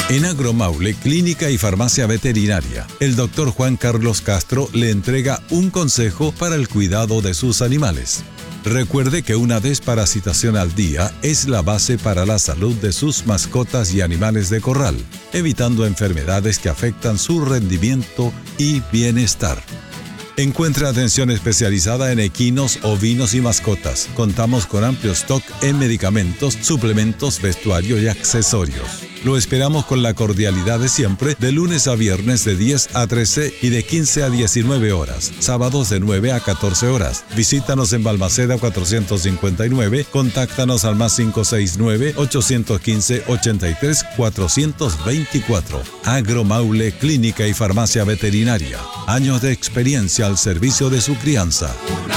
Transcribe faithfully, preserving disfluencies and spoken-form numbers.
En Agromaule, Clínica y Farmacia Veterinaria, el doctor Juan Carlos Castro le entrega un consejo para el cuidado de sus animales. Recuerde que una desparasitación al día es la base para la salud de sus mascotas y animales de corral, evitando enfermedades que afectan su rendimiento y bienestar. Encuentra atención especializada en equinos, ovinos y mascotas. Contamos con amplio stock en medicamentos, suplementos, vestuario y accesorios. Lo esperamos con la cordialidad de siempre, de lunes a viernes de diez a trece y de quince a diecinueve horas. Sábados de nueve a catorce horas. Visítanos en Balmaceda cuatrocientos cincuenta y nueve. Contáctanos al más cinco seis nueve, ocho uno cinco, ochenta y tres, cuatrocientos veinticuatro. Agromaule, Clínica y Farmacia Veterinaria. Años de experiencia al servicio de su crianza.